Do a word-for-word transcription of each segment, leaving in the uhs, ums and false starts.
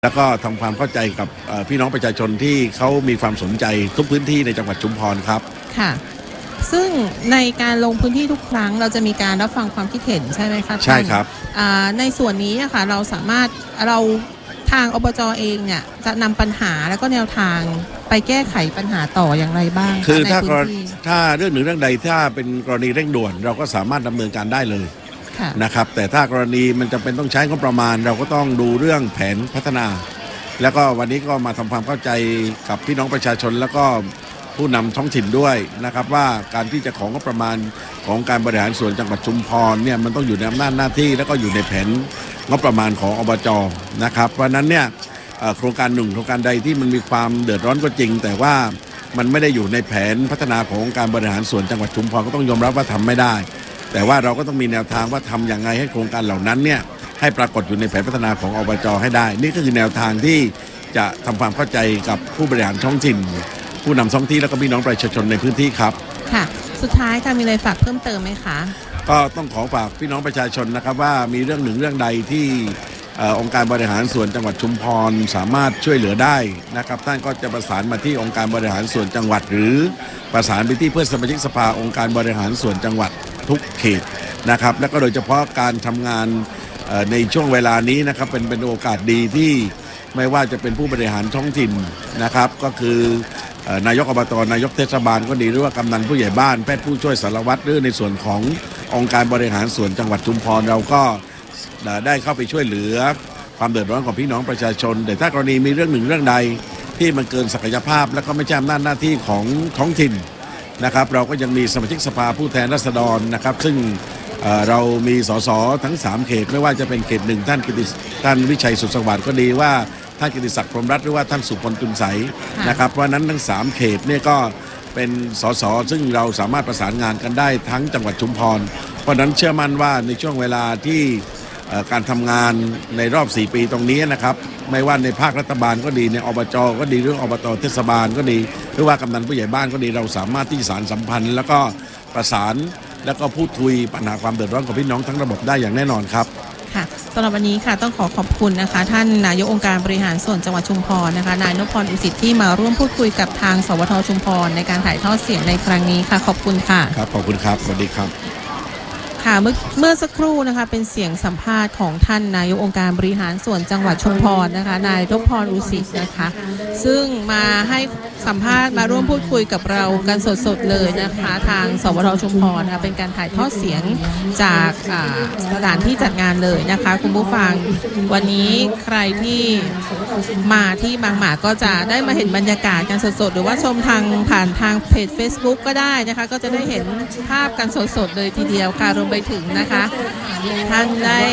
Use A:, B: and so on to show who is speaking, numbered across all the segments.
A: แล้วก็ทำความเข้าใจกับพี่น้องประชาชนที่เขามีความสนใจทุกพื้นที่ในจังหวัดชุมพรครับ
B: ค่ะซึ่งในการลงพื้นที่ทุกครั้งเราจะมีการรับฟังความคิดเห็นใช่ไหมคะ
A: ใช่ครับ
B: ในส่วนนี้ค่ะเราสามารถเราทางอบจ.เองเนี่ยจะนำปัญหาแล้วก็แนวทางไปแก้ไขปัญหาต่ออย่างไรบ้าง
A: คือถ้าถ้าเรื่องหนึ่งเรื่องใดถ้าเป็นกรณีเร่งด่วนเราก็สามารถดำเนินการได้เลยนะครับแต่ถ้ากรณีมันจำเป็นต้องใช้งบประมาณเราก็ต้องดูเรื่องแผนพัฒนาแล้วก็วันนี้ก็มาทำความเข้าใจกับพี่น้องประชาชนแล้วก็ผู้นำท้องถิ่นด้วยนะครับว่าการที่จะของงบประมาณของการบริหารส่วนจังหวัดชุมพรเนี่ยมันต้องอยู่ในอำนาจหน้าที่แล้วก็อยู่ในแผนงบประมาณของอบจ.นะครับเพราะนั้นเนี่ยโครงการหนึ่งโครงการใดที่มันมีความเดือดร้อนก็จริงแต่ว่ามันไม่ได้อยู่ในแผนพัฒนาของการบริหารส่วนจังหวัดชุมพรก็ต้องยอมรับว่าทำไม่ได้แต่ว่าเราก็ต้องมีแนวทางว่าทำอย่างไรให้โครงการเหล่านั้นเนี่ยให้ปรากฏอยู่ในแผนพัฒนาของอบจ.ให้ได้นี่ก็คือแนวทางที่จะทำความเข้าใจกับผู้บริหารท้องถิ่นผู้นำท้องที่แล้วก็พี่น้องประชาชนในพื้นที่ครับ
B: ค่ะสุดท้ายค่ะมีอะไรฝากเพิ่มเติมไหมคะ
A: ก็ต้องขอฝากพี่น้องประชาชนนะครับว่ามีเรื่องหนึ่งเรื่องใดที่องค์การบริหารส่วนจังหวัดชุมพรสามารถช่วยเหลือได้นะครับท่านก็จะประสานมาที่องค์การบริหารส่วนจังหวัดหรือประสานไปที่เพื่อนสมาชิกสภาองค์การบริหารส่วนจังหวัดทุกเขตนะครับและก็โดยเฉพาะการทำงานในช่วงเวลานี้นะครับเป็นเป็นโอกาสดีที่ไม่ว่าจะเป็นผู้บริหารท้องถิ่นนะครับก็คือนายกอบต.นายกเทศบาลก็ดีหรือว่ากำนันผู้ใหญ่บ้านแพทย์ผู้ช่วยสารวัตรหรือในส่วนขององค์การบริหารส่วนจังหวัดชุมพรเราก็ได้เข้าไปช่วยเหลือความเดือดร้อนของพี่น้องประชาชนแต่ถ้ากรณีมีเรื่องหนึ่งเรื่องใดที่มันเกินศักยภาพและก็ไม่ใช่อำนาจหน้าที่ของท้องถิ่นนะครับเราก็ยังมีสมาชิกสภาผู้แทนราษฎรนะครับซึ่งเรามีสสทั้งสามเขตไม่ว่าจะเป็นเขตหนึ่งท่านกิติท่านวิชัยสุขสวัสดิ์ก็ดีว่าท่านกิติศักดิ์พรหมรัตน์หรือว่าท่านสุพลตุลใสนะครับเพราะนั้นทั้งสามเขตเนี่ยก็เป็นสสซึ่งเราสามารถประสานงานกันได้ทั้งจังหวัดชุมพรเพราะนั้นเชื่อมั่นว่าในช่วงเวลาที่การทำงานในรอบสี่ปีตรงนี้นะครับไม่ว่าในภาครัฐบาลก็ดีในอบจ.ก็ดีหรืออบต.เทศบาลก็ดีหรือว่ากำนันผู้ใหญ่บ้านก็ดีเราสามารถที่สานสัมพันธ์แล้วก็ประสานแล้วก็พูดคุยปัญหาความเดือดร้อนของพี่น้องทั้งระบบได้อย่างแน่นอนครับ
B: ค่ะสำหรับวันนี้ค่ะต้องขอขอบคุณนะคะท่านนายกองค์การบริหารส่วนจังหวัดชุมพรนะคะนายนพพร อุสิทธิ์ที่มาร่วมพูดคุยกับทางสวทชุมพรในการถ่ายทอดเสียงในครั้งนี้ค่ะขอบคุณค่ะ
A: ครับขอบคุณครับสวัสดีครับ
B: ค่ะเมื่อเมื่อสักครู่นะคะเป็นเสียงสัมภาษณ์ของท่านนายกองค์การบริหารส่วนจังหวัดชุมพรนะคะนายนพพร อุสิทธิ์นะคะซึ่งมาให้สัมภาษณ์มาร่วมพูดคุยกับเรากันสดๆเลยนะคะทางสวทชุมพรนะคะเป็นการถ่ายทอดเสียงจากสถานที่จัดงานเลยนะคะคุณผู้ฟังวันนี้ใครที่มาที่บางหมากก็จะได้มาเห็นบรรยากาศกันสดๆหรือว่าชมทางผ่านทางเพจ Facebook ก็ได้นะคะก็จะได้เห็นภาพกันสดๆเลยทีเดียวค่ะรวมไปถึงนะคะท่านได้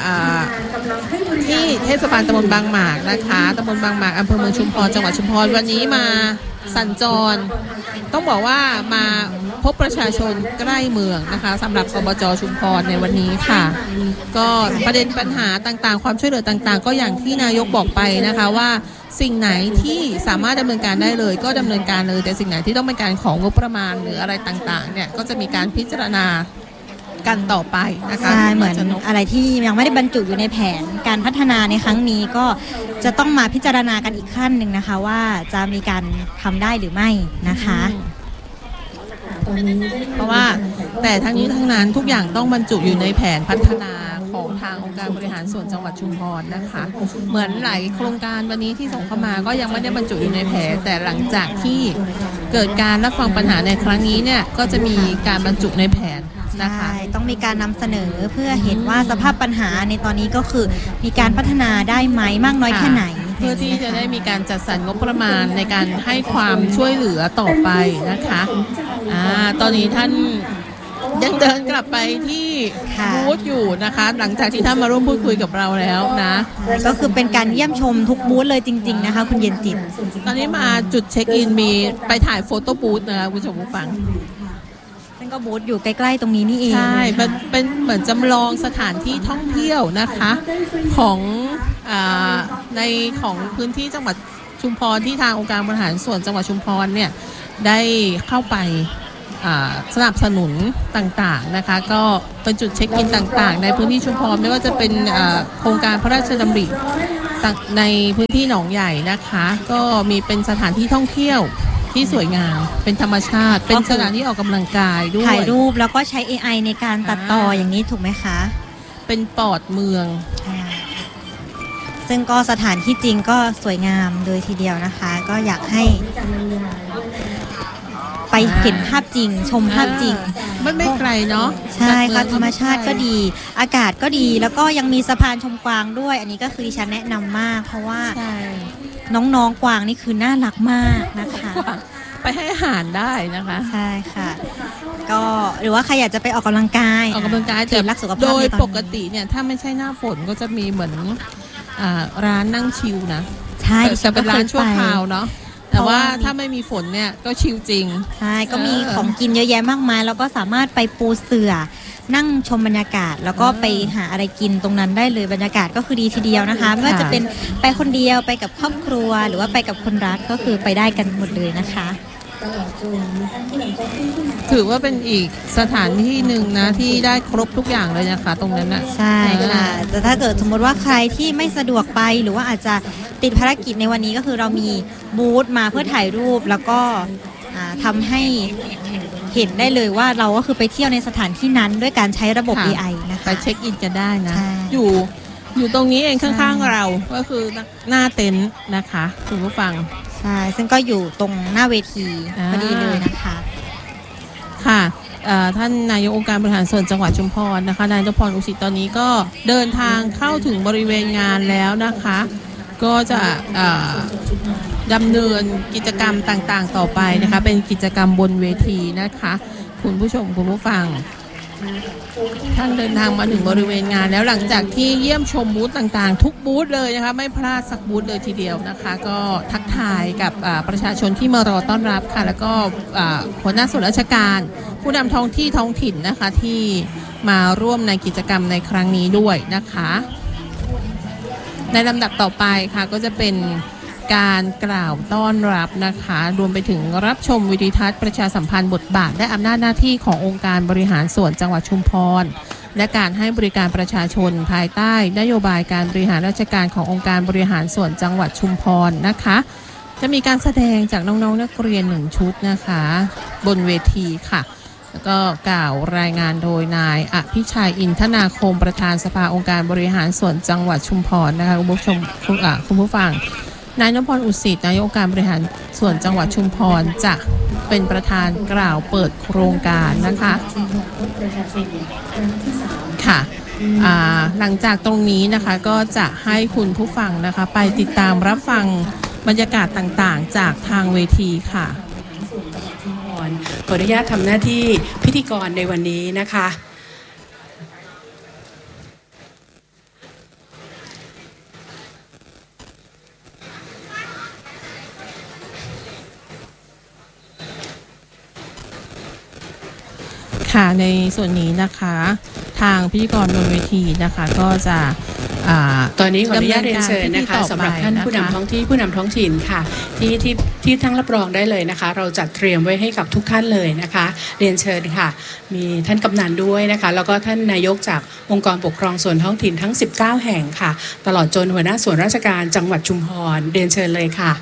B: ที่เทศบาลตำบลบางหมากนะคะตำบลบางหมากอำเภอเมืองชุมพรจังหวัดชุมพรวันนี้มาสัญจรต้องบอกว่ามาพบประชาชนใกล้เมืองนะคะสำหรับอบจ.ชุมพรในวันนี้ค่ะก็ประเด็นปัญหาต่างๆความช่วยเหลือต่างๆก็อย่างที่นายกบอกไปนะคะว่าสิ่งไหนที่สามารถดำเนินการได้เลยก็ดำเนินการเลยแต่สิ่งไหนที่ต้องเป็นการของงบประมาณหรืออะไรต่างๆเนี่ยก็จะมีการพิจารณากันต่อไปนะคะ
C: ใช่เหมือนอะไรที่ยังไม่ได้บรรจุอยู่ในแผนการพัฒนาในครั้งนี้ก็จะต้องมาพิจารณากันอีกขั้นหนึ่งนะคะว่าจะมีการทำได้หรือไม่นะคะ
B: เพราะว่าแต่ทั้งนี้ทั้งนั้นทุกอย่างต้องบรรจุอยู่ในแผนพัฒนาของทางองค์การบริหารส่วนจังหวัดชุมพรนะคะเหมือนหลายโครงการวันนี้ที่ส่งเข้ามาก็ยังไม่ได้บรรจุอยู่ในแผนแต่หลังจากที่เกิดการรับฟังปัญหาในครั้งนี้เนี่ยก็จะมีการบรรจุในแผน
C: นะคะต้องมีการนำเสนอเพื่อเห็นว่าสภาพปัญหาในตอนนี้ก็คือมีการพัฒนาได้ไหมมากน้อยแค่ไหน
B: เพื่อที่จะได้มีการจัดสรรงบประมาณในการให้ความช่วยเหลือต่อไปนะคะอ่าตอนนี้ท่านยังเดินกลับไปที่บูธอยู่นะคะหลังจากที่ท่านมาร่วมพูดคุยกับเราแล้วนะ
C: ก็คือเป็นการเยี่ยมชมทุกบูธเลยจริงๆนะคะคุณเย็นจิต
B: ตอนนี้มาจุดเช็คอินมีไปถ่ายโฟโต้บูธนะคะคุณผู้ชมผู้ฟัง
C: ซึ่งก็บูธอยู่ใกล้ๆตรงนี้นี่เอง
B: ใช่เป็นเป็นเหมือนจำลองสถานที่ท่องเที่ยวนะคะของอ่าในของพื้นที่จังหวัดชุมพรที่ทางองค์การบริหารส่วนจังหวัดชุมพรเนี่ยได้เข้าไปสนับสนุนต่างๆนะคะก็เป็นจุดเช็คอินต่างๆในพื้นที่ชุมพรไม่ว่าจะเป็นโครงการพระราชดำริในพื้นที่หนองใหญ่นะคะก็มีเป็นสถานที่ท่องเที่ยวที่สวยงามเป็นธรรมชาติเป็นสถานที่ออกกำลังกายด้วย
C: ถ่ายรูปแล้วก็ใช้ เอ ไอ ในการตัดต่ออย่างนี้ถูกไหมคะ
B: เป็นปอดเมือง
C: ซึ่งก็สถานที่จริงก็สวยงามเลยทีเดียวนะคะก็อยากให้ไปเห็นภาพจริงชมภาพจริง
B: ไม่ไม่ไกลเนาะ
C: ใช่ค่ะธรรมชาติก็ดีอากาศก็ดีแล้วก็ยังมีสะพานชมกวางด้วยอันนี้ก็คือดิฉันแนะนำมากเพราะว่าน้องๆกวางนี่คือน่ารักมากนะคะ
B: ไปให้อาหารได้นะคะ
C: ใช่ค่ะก็หรือว่าใครอยากจะไปออกกำลังกาย
B: ออกกำลังกายแต่
C: รักสุขภาพ
B: โดยปกติเนี่ยถ้าไม่ใช่หน้าฝนก็จะมีเหมือนร้านนั่งชิลนะ
C: ใช่
B: จะเป็นร้านชั่วคราวเนาะแต่ว่าถ้าไม่มีฝนเนี่ยก็ชิลจริง
C: ใช่ก็มีของกินเยอะแยะมากมายแล้วก็สามารถไปปูเสื่อนั่งชมบรรยากาศแล้วก็ไปหาอะไรกินตรงนั้นได้เลยบรรยากาศก็คือดีทีเดียวนะคะไม่ว่าจะเป็นไปคนเดียวไปกับครอบครัวหรือว่าไปกับคนรักก็คือไปได้กันหมดเลยนะคะ
B: ถือว่าเป็นอีกสถานที่หนึ่งนะที่ได้ครบทุกอย่างเลยนะคะตรงนั้นนะ
C: ใช่ค่ะแต่ถ้าเกิดสมมติว่าใครที่ไม่สะดวกไปหรือว่าอาจจะติดภารกิจในวันนี้ก็คือเรามีบูธมาเพื่อถ่ายรูปแล้วก็ทำให้เห็นได้เลยว่าเราก็คือไปเที่ยวในสถานที่นั้นด้วยการใช้ระบบ เอ ไอ นะคะ
B: ไปเช็คอินกันได้นะอยู่อยู่ตรงนี้เองข้างๆเราก็คือหน้าเต็นท์นะคะคุณผู้ฟัง
C: ใช่ซึ่งก็อยู่ตรงหน้าเวทีพอดีเลยนะคะ
B: ค่ะท่านนายกองค์การบริหารส่วนจังหวัดชุมพรนะคะนายนพพรอุสิตตอนนี้ก็เดินทางเข้าถึงบริเวณงานแล้วนะคะก็จะดำเนินกิจกรรมต่างๆต่อไปนะคะเป็นกิจกรรมบนเวทีนะคะคุณผู้ชมคุณผู้ฟังท่านเดินทางมาถึงบริเวณงานแล้วหลังจากที่เยี่ยมชมบูธต่างๆทุกบูธเลยนะคะไม่พลาดสักบูธเลยทีเดียวนะคะก็ทักทายกับประชาชนที่มารอต้อนรับค่ะแล้วก็หัวหน้าส่วนราชการผู้นำท้องที่ท้องถิ่นนะคะที่มาร่วมในกิจกรรมในครั้งนี้ด้วยนะคะในลำดับต่อไปค่ะก็จะเป็นการกล่าวต้อนรับนะคะรวมไปถึงรับชมวิดีทัศน์ประชาสัมพันธ์บทบาทและอำนาจหน้าที่ขององค์การบริหารส่วนจังหวัดชุมพรและการให้บริการประชาชนภายใต้นโยบายการบริหารราชการขององค์การบริหารส่วนจังหวัดชุมพรนะคะจะมีการแสดงจากน้องๆนักเรียนหนึ่งชุดนะคะบนเวทีค่ะแล้วก็กล่าวรายงานโดยนายอภิชัยอินทนาคมประธานสภาองค์การบริหารส่วนจังหวัดชุมพรนะคะคุณผู้ชมคุณผู้ฟังนายนพพรอุสิตนายกองค์การบริหารส่วนจังหวัดชุมพรจะเป็นประธานกล่าวเปิดโครงการนะคะค่ะหลังจากตรงนี้นะคะก็จะให้คุณผู้ฟังนะคะไปติดตามรับฟังบรรยากาศต่างๆจากทางเวทีค่ะ
D: ขออนุญาตทำหน้าที่พิธีกรในวันนี้นะคะ
B: ค่ะในส่วนนี้นะคะทางพิธีกรบนเวทีนะคะก็จะ
D: ตอนนี้ขออนุญาตเรียนเชิญนะคะสำหรับท่านผู้นำท้องที่ผู้นำท้องถิ่นค่ะที่ที่ที่ทั้งรับรองได้เลยนะคะเราจัดเตรียมไว้ให้กับทุกท่านเลยนะคะเรียนเชิญค่ะมีท่านกำนันด้วยนะคะแล้วก็ท่านนายกจากองค์กรปกครองส่วนท้องถิ่นทั้งสิบเก้าแห่งค่ะตลอดจนหัวหน้าส่วนราชการจังหวัดชุมพรเรียนเชิญเลยค่ะ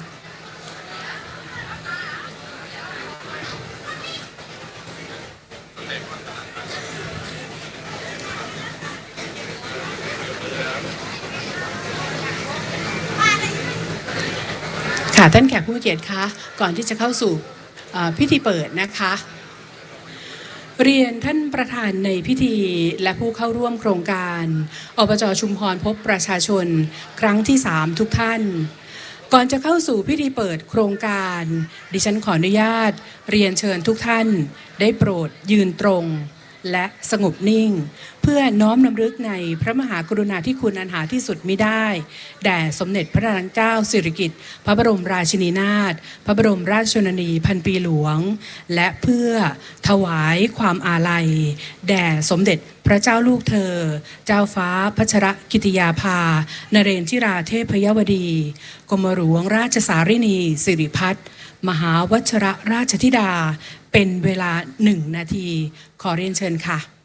D: ค่ะท่านแขกผู้มีเกียรติคะก่อนที่จะเข้าสู่พิธีเปิดนะคะเรียนท่านประธานในพิธีและผู้เข้าร่วมโครงการอบจ.ชุมพรพบประชาชนครั้งที่สามทุกท่านก่อนจะเข้าสู่พิธีเปิดโครงการดิฉันขออนุญาตเรียนเชิญทุกท่านได้โปรดยืนตรงและสงบนิ่งเพื่อน้อมรำลึกในพระมหากรุณาธิคุณอันหาที่สุดมิได้แด่สมเด็จพระนางเจ้าสิริกิติ์พระบรมราชินีนาถพระบรมราชชนนีพันปีหลวงและเพื่อถวายความอาลัยแด่สมเด็จพระเจ้าลูกเธอเจ้าฟ้าพัชรกิติยาภานเรนทิราเทพยวดีกรมหลวงราชสารินีสิริพัฒน์มหาวัชรราชธิดาเป็นเวลาหนึ่งนาทีขอเรียนเชิญค่ะ